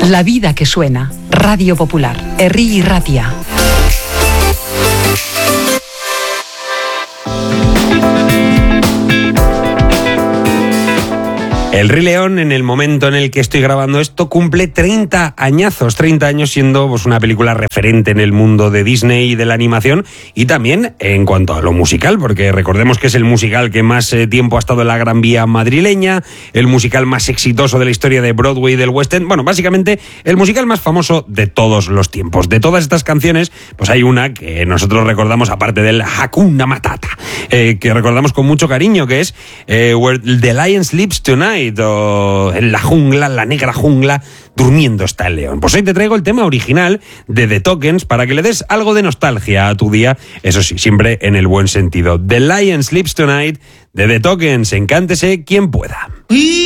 La vida que suena. Radio Popular. Herri Ratia. El Rey León, en el momento en el que estoy grabando esto, cumple 30 añazos, 30 años siendo pues, una película referente en el mundo de Disney y de la animación, y también en cuanto a lo musical, porque recordemos que es el musical que más tiempo ha estado en la Gran Vía madrileña, el musical más exitoso de la historia de Broadway y del West End, bueno, básicamente el musical más famoso de todos los tiempos. De todas estas canciones, pues hay una que nosotros recordamos, aparte del Hakuna Matata, que recordamos con mucho cariño, que es Where the Lion Sleeps Tonight, o en la jungla, la negra jungla, durmiendo está el león. Pues hoy te traigo el tema original de The Tokens para que le des algo de nostalgia a tu día, eso sí, siempre en el buen sentido. The Lion Sleeps Tonight de The Tokens, encántese quien pueda.